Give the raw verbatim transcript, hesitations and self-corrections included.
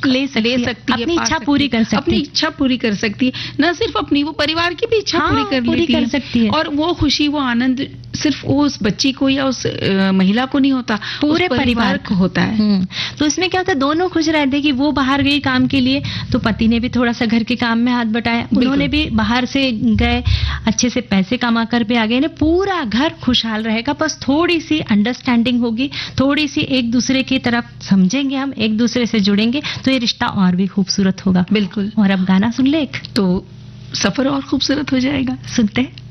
ले सकती, ले सकती है, अपनी इच्छा पूरी कर सकती है, अपनी इच्छा पूरी कर सकती है। न सिर्फ अपनी, वो परिवार की भी इच्छा हाँ, पूरी कर पूरी लेती कर है। सकती है। और वो खुशी, वो आनंद सिर्फ वो उस बच्ची को या उस आ, महिला को नहीं होता, पूरे परिवार को होता है। तो इसमें क्या होता है, दोनों खुश रहते कि वो बाहर गई काम के लिए, तो पति ने भी थोड़ा सा घर के काम में हाथ बटाया, उन्होंने भी बाहर से गए, अच्छे से पैसे कमा कर भी आ गए, ने पूरा घर खुशहाल रहेगा। बस थोड़ी सी अंडरस्टैंडिंग होगी, थोड़ी सी एक दूसरे की तरफ समझेंगे, हम एक दूसरे से जुड़ेंगे, तो ये रिश्ता और भी खूबसूरत होगा। बिल्कुल। और अब गाना सुन ले एक, तो सफर और खूबसूरत हो जाएगा। सुनते हैं।